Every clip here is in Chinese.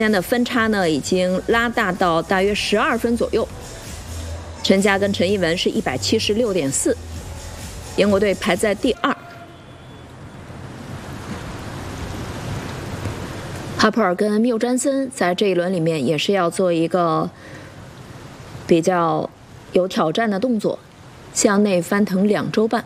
间的分差呢，已经拉大到大约12分左右。陈佳跟陈艺文是176.4，英国队排在第2。哈珀尔跟缪詹森在这一轮里面也是要做一个比较有挑战的动作，向内翻腾2周半。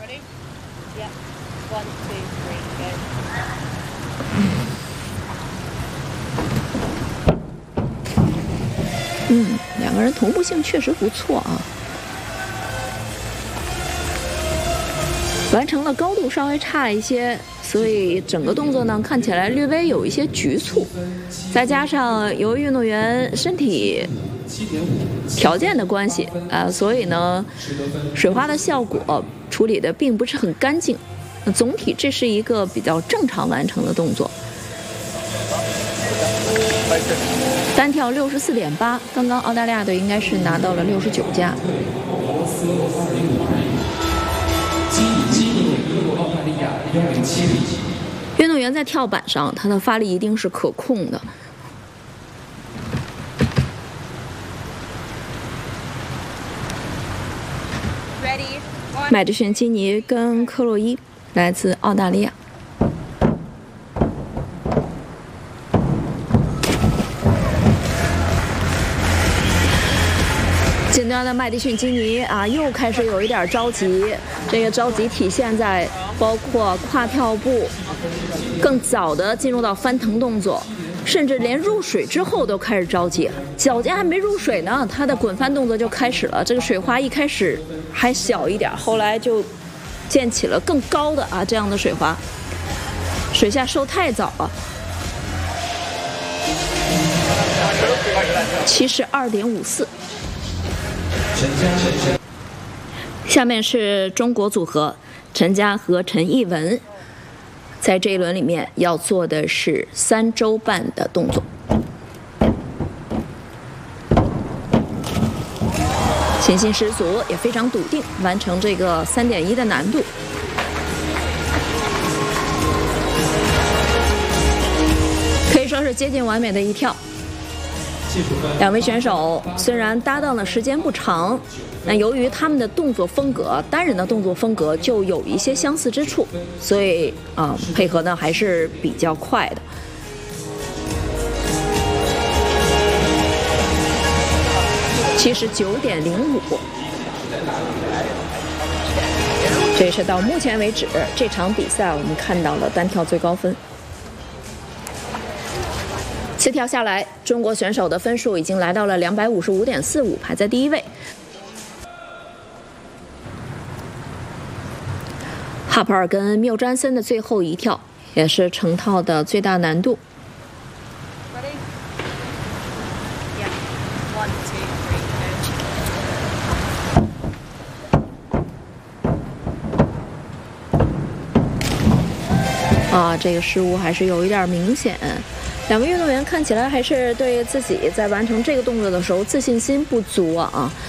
两个人同步性确实不错啊，完成的高度稍微差一些，所以整个动作呢看起来略微有一些局促，再加上由于运动员身体条件的关系所以呢水花的效果处理的并不是很干净，总体这是一个比较正常完成的动作。 单跳64.8，刚刚澳大利亚队应该是拿到了69加。运动员在跳板上，他的发力一定是可控的。麦迪逊基尼跟克洛伊来自澳大利亚。 近端的麦迪逊基尼又开始有一点着急，这个着急体现在包括跨跳步更早的进入到翻腾动作，甚至连入水之后都开始着急，脚尖还没入水呢，他的滚翻动作就开始了。这个水花一开始还小一点，后来就溅起了更高的这样的水花，水下收太早了。 72.54。 下面是中国组合陈佳和陈艺文，在这一轮里面要做的是3周半的动作，信心十足，也非常笃定完成这个3.1的难度。可以说是接近完美的一跳。 两位选手虽然搭档的时间不长，那由于他们的动作风格，单人的动作风格就有一些相似之处，所以配合呢还是比较快的。79.05，这是到目前为止这场比赛我们看到了单跳最高分。 4跳下来，中国选手的分数已经来到了255.45，排在第1位。哈珀尔跟缪詹森的最后一跳也是成套的最大难度。这个失误还是有一点明显。 两位运动员看起来还是对自己在完成这个动作的时候自信心不足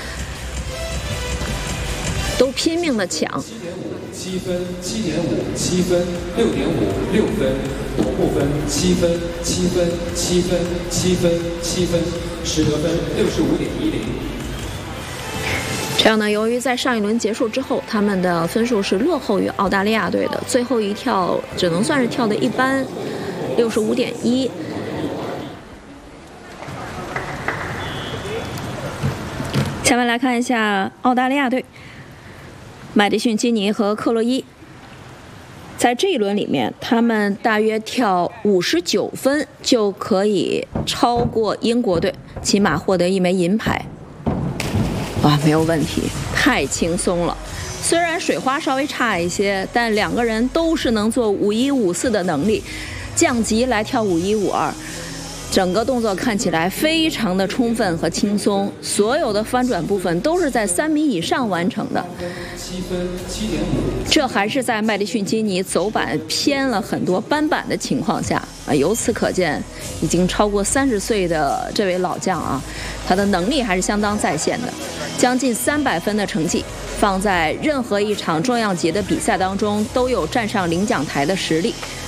都拼命的抢。 7分、7.5、7分、6.5、6分，同步分7分、7分、7分、7分、7分，实得分65.10。 这样呢，由于在上一轮结束之后，他们的分数是落后于澳大利亚队的，最后一跳只能算是跳的一般，65.1。 下面来看一下澳大利亚队，麦迪逊基尼和克洛伊，在这一轮里面，他们大约跳59分就可以超过英国队，起码获得1枚银牌。没有问题，太轻松了。虽然水花稍微差一些，但两个人都是能做51、54的能力，降级来跳51、52。 整个动作看起来非常的充分和轻松，所有的翻转部分都是在3米以上完成的。这还是在麦迪逊基尼走板偏了很多扳板的情况下由此可见，已经超过30岁的这位老将他的能力还是相当在线的，将近300分的成绩，放在任何一场重量级的比赛当中都有站上领奖台的实力。